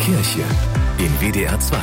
Kirche in WDR 2.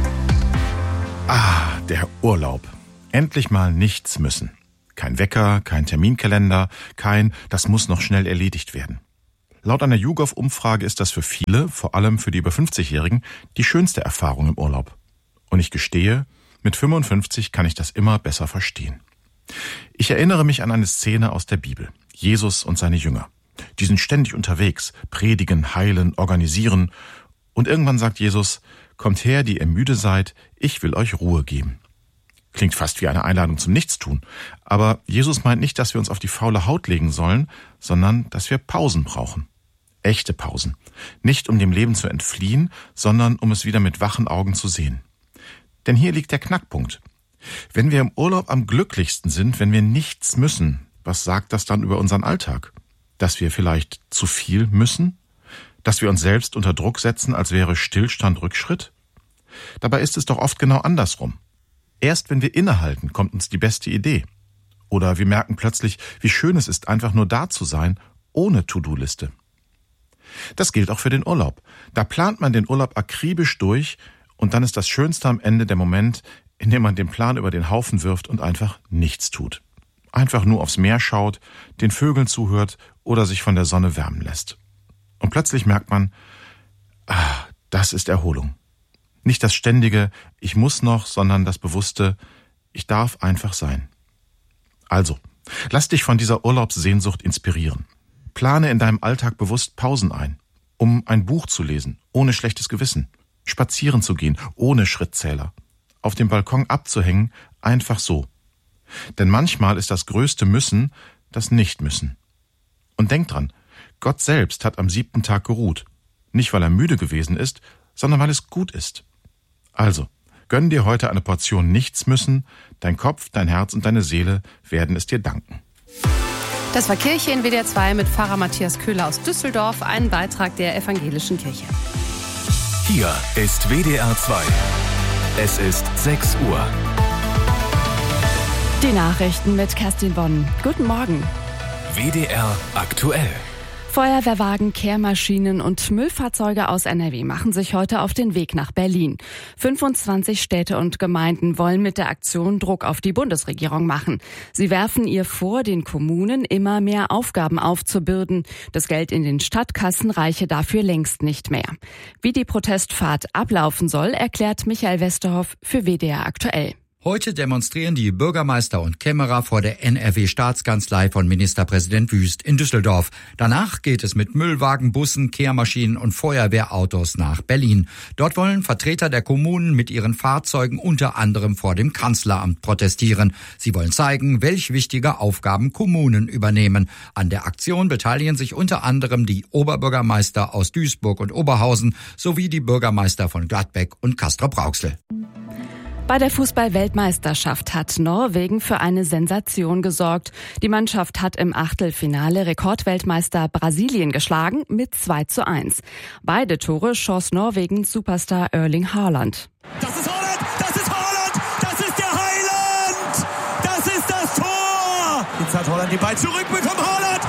Der Urlaub. Endlich mal nichts müssen. Kein Wecker, kein Terminkalender, das muss noch schnell erledigt werden. Laut einer YouGov-Umfrage ist das für viele, vor allem für die über 50-Jährigen, die schönste Erfahrung im Urlaub. Und ich gestehe, mit 55 kann ich das immer besser verstehen. Ich erinnere mich an eine Szene aus der Bibel. Jesus und seine Jünger. Die sind ständig unterwegs, predigen, heilen, organisieren. Und irgendwann sagt Jesus, kommt her, die ihr müde seid, ich will euch Ruhe geben. Klingt fast wie eine Einladung zum Nichtstun. Aber Jesus meint nicht, dass wir uns auf die faule Haut legen sollen, sondern dass wir Pausen brauchen. Echte Pausen. Nicht um dem Leben zu entfliehen, sondern um es wieder mit wachen Augen zu sehen. Denn hier liegt der Knackpunkt. Wenn wir im Urlaub am glücklichsten sind, wenn wir nichts müssen, was sagt das dann über unseren Alltag? Dass wir vielleicht zu viel müssen? Dass wir uns selbst unter Druck setzen, als wäre Stillstand Rückschritt? Dabei ist es doch oft genau andersrum. Erst wenn wir innehalten, kommt uns die beste Idee. Oder wir merken plötzlich, wie schön es ist, einfach nur da zu sein, ohne To-Do-Liste. Das gilt auch für den Urlaub. Da plant man den Urlaub akribisch durch und dann ist das Schönste am Ende der Moment, in dem man den Plan über den Haufen wirft und einfach nichts tut. Einfach nur aufs Meer schaut, den Vögeln zuhört oder sich von der Sonne wärmen lässt. Und plötzlich merkt man, das ist Erholung. Nicht das ständige, ich muss noch, sondern das bewusste, ich darf einfach sein. Also, lass dich von dieser Urlaubssehnsucht inspirieren. Plane in deinem Alltag bewusst Pausen ein, um ein Buch zu lesen, ohne schlechtes Gewissen, spazieren zu gehen, ohne Schrittzähler, auf dem Balkon abzuhängen, einfach so. Denn manchmal ist das größte Müssen das Nicht-Müssen. Und denk dran, Gott selbst hat am 7. Tag geruht. Nicht, weil er müde gewesen ist, sondern weil es gut ist. Also, gönn dir heute eine Portion Nichts-Müssen. Dein Kopf, dein Herz und deine Seele werden es dir danken. Das war Kirche in WDR 2 mit Pfarrer Matthias Köhler aus Düsseldorf, ein Beitrag der Evangelischen Kirche. Hier ist WDR 2. Es ist 6 Uhr. Die Nachrichten mit Kerstin Bonn. Guten Morgen. WDR aktuell. Feuerwehrwagen, Kehrmaschinen und Müllfahrzeuge aus NRW machen sich heute auf den Weg nach Berlin. 25 Städte und Gemeinden wollen mit der Aktion Druck auf die Bundesregierung machen. Sie werfen ihr vor, den Kommunen immer mehr Aufgaben aufzubürden. Das Geld in den Stadtkassen reiche dafür längst nicht mehr. Wie die Protestfahrt ablaufen soll, erklärt Michael Westerhoff für WDR aktuell. Heute demonstrieren die Bürgermeister und Kämmerer vor der NRW-Staatskanzlei von Ministerpräsident Wüst in Düsseldorf. Danach geht es mit Müllwagen, Bussen, Kehrmaschinen und Feuerwehrautos nach Berlin. Dort wollen Vertreter der Kommunen mit ihren Fahrzeugen unter anderem vor dem Kanzleramt protestieren. Sie wollen zeigen, welch wichtige Aufgaben Kommunen übernehmen. An der Aktion beteiligen sich unter anderem die Oberbürgermeister aus Duisburg und Oberhausen sowie die Bürgermeister von Gladbeck und Castrop-Rauxel. Bei der Fußball-Weltmeisterschaft hat Norwegen für eine Sensation gesorgt. Die Mannschaft hat im Achtelfinale Rekordweltmeister Brasilien geschlagen mit 2:1. Beide Tore schoss Norwegens Superstar Erling Haaland. Das ist Haaland! Das ist Haaland! Das ist der Heiland! Das ist das Tor! Jetzt hat Haaland den Ball zurückbekommen. Haaland!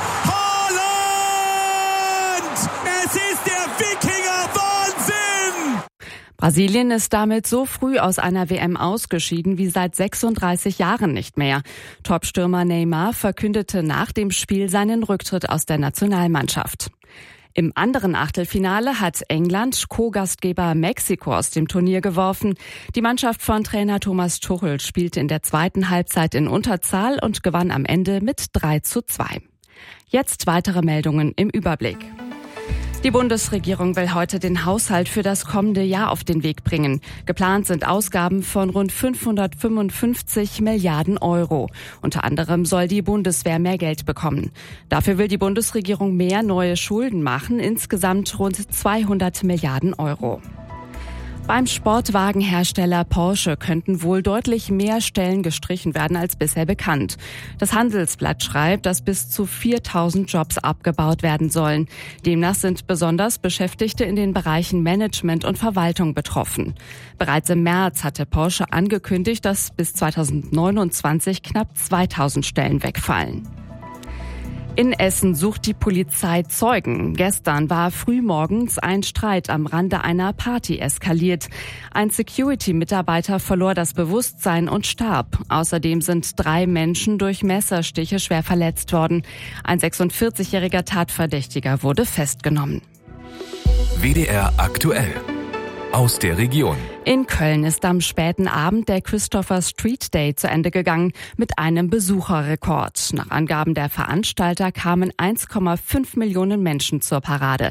Haaland! Es ist der Wikinger! Wahnsinn! Brasilien ist damit so früh aus einer WM ausgeschieden wie seit 36 Jahren nicht mehr. Topstürmer Neymar verkündete nach dem Spiel seinen Rücktritt aus der Nationalmannschaft. Im anderen Achtelfinale hat England Co-Gastgeber Mexiko aus dem Turnier geworfen. Die Mannschaft von Trainer Thomas Tuchel spielte in der zweiten Halbzeit in Unterzahl und gewann am Ende mit 3:2. Jetzt weitere Meldungen im Überblick. Die Bundesregierung will heute den Haushalt für das kommende Jahr auf den Weg bringen. Geplant sind Ausgaben von rund 555 Milliarden Euro. Unter anderem soll die Bundeswehr mehr Geld bekommen. Dafür will die Bundesregierung mehr neue Schulden machen, insgesamt rund 200 Milliarden Euro. Beim Sportwagenhersteller Porsche könnten wohl deutlich mehr Stellen gestrichen werden als bisher bekannt. Das Handelsblatt schreibt, dass bis zu 4.000 Jobs abgebaut werden sollen. Demnach sind besonders Beschäftigte in den Bereichen Management und Verwaltung betroffen. Bereits im März hatte Porsche angekündigt, dass bis 2029 knapp 2.000 Stellen wegfallen. In Essen sucht die Polizei Zeugen. Gestern war frühmorgens ein Streit am Rande einer Party eskaliert. Ein Security-Mitarbeiter verlor das Bewusstsein und starb. Außerdem sind 3 Menschen durch Messerstiche schwer verletzt worden. Ein 46-jähriger Tatverdächtiger wurde festgenommen. WDR aktuell. Aus der Region. In Köln ist am späten Abend der Christopher Street Day zu Ende gegangen mit einem Besucherrekord. Nach Angaben der Veranstalter kamen 1,5 Millionen Menschen zur Parade.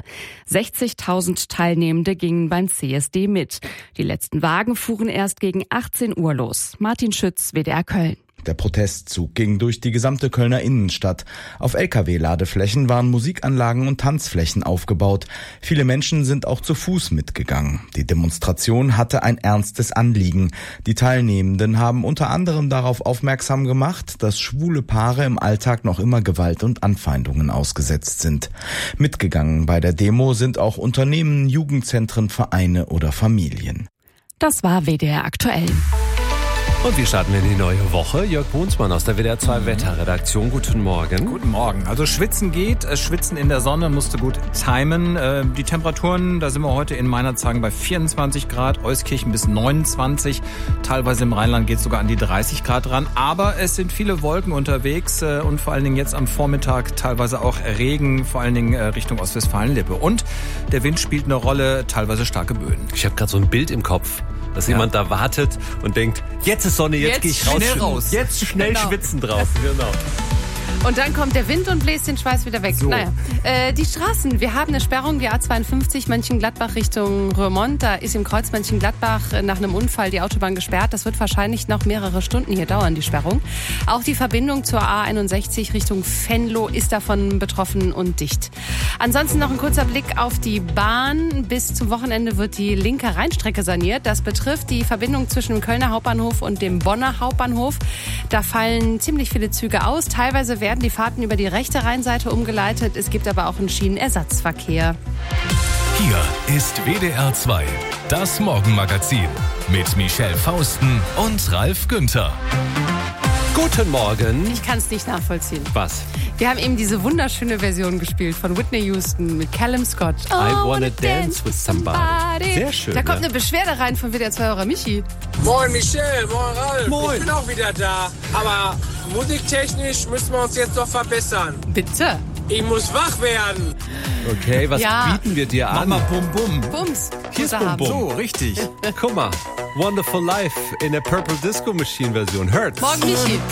60.000 Teilnehmende gingen beim CSD mit. Die letzten Wagen fuhren erst gegen 18 Uhr los. Martin Schütz, WDR Köln. Der Protestzug ging durch die gesamte Kölner Innenstadt. Auf LKW-Ladeflächen waren Musikanlagen und Tanzflächen aufgebaut. Viele Menschen sind auch zu Fuß mitgegangen. Die Demonstration hatte ein ernstes Anliegen. Die Teilnehmenden haben unter anderem darauf aufmerksam gemacht, dass schwule Paare im Alltag noch immer Gewalt und Anfeindungen ausgesetzt sind. Mitgegangen bei der Demo sind auch Unternehmen, Jugendzentren, Vereine oder Familien. Das war WDR aktuell. Und wir starten in die neue Woche. Jörg Brunsmann aus der WDR 2 Wetterredaktion. Guten Morgen. Guten Morgen. Also schwitzen geht. Schwitzen in der Sonne musste gut timen. Die Temperaturen, da sind wir heute in Meinerzhagen bei 24 Grad, Euskirchen bis 29. Teilweise im Rheinland geht es sogar an die 30 Grad ran. Aber es sind viele Wolken unterwegs und vor allen Dingen jetzt am Vormittag teilweise auch Regen, vor allen Dingen Richtung Ostwestfalen-Lippe. Und der Wind spielt eine Rolle, teilweise starke Böen. Ich habe gerade so ein Bild im Kopf, dass jemand da wartet und denkt, jetzt ist Sonne, jetzt gehe ich raus. Jetzt schnell schwitzen draußen. Genau. Und dann kommt der Wind und bläst den Schweiß wieder weg. So. Die Straßen. Wir haben eine Sperrung, die A52 Mönchengladbach Richtung Roermond. Da ist im Kreuz Mönchengladbach nach einem Unfall die Autobahn gesperrt. Das wird wahrscheinlich noch mehrere Stunden hier dauern, die Sperrung. Auch die Verbindung zur A61 Richtung Venlo ist davon betroffen und dicht. Ansonsten noch ein kurzer Blick auf die Bahn. Bis zum Wochenende wird die linke Rheinstrecke saniert. Das betrifft die Verbindung zwischen dem Kölner Hauptbahnhof und dem Bonner Hauptbahnhof. Da fallen ziemlich viele Züge aus. Teilweise werden die Fahrten über die rechte Rheinseite umgeleitet. Es gibt aber auch einen Schienenersatzverkehr. Hier ist WDR 2, das Morgenmagazin mit Michelle Fausten und Ralf Günther. Guten Morgen. Ich kann es nicht nachvollziehen. Was? Wir haben eben diese wunderschöne Version gespielt von Whitney Houston mit Callum Scott. I wanna dance with somebody. Sehr schön. Da kommt eine Beschwerde rein von WDR 2-Hörer Michi. Moin Michelle, moin Ralf. Moin. Ich bin auch wieder da. Aber musiktechnisch müssen wir uns jetzt doch verbessern. Bitte. Ich muss wach werden. Okay, was bieten wir dir an? Mama Bum Bum. Bums. Hier ist Bum Bum. So, richtig. Guck mal. Wonderful Life in der Purple Disco Machine Version. Hurts. Morgen Michi.